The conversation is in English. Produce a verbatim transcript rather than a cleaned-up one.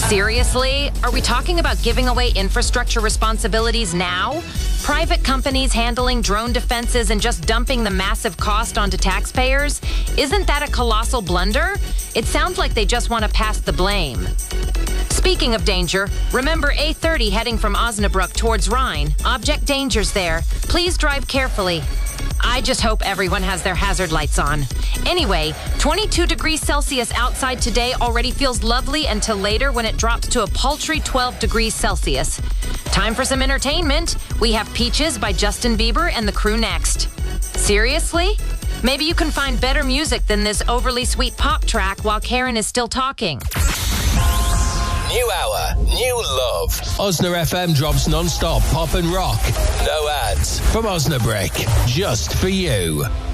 Seriously? Are we talking about giving away infrastructure responsibilities now? Private companies handling drone defenses and just dumping the massive cost onto taxpayers? Isn't that a colossal blunder? It sounds like they just want to pass the blame. Speaking of danger, remember A thirty heading from Osnabrück towards Rhine. Object dangers there. Please drive carefully. I just hope everyone has their hazard lights on. Anyway, twenty-two degrees Celsius outside today already feels lovely until later when it drops to a paltry twelve degrees Celsius. Time for some entertainment. We have Peaches by Justin Bieber and the Crew next. Seriously? Maybe you can find better music than this overly sweet pop track while Karen is still talking. New hour, new love. Osna F M drops non-stop pop and rock. No ads from Osnabrück, just for you.